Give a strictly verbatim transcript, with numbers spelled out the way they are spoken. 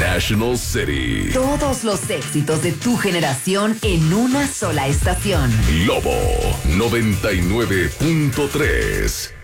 National City. Todos los éxitos de tu generación en una sola estación. Lobo noventa y nueve punto tres.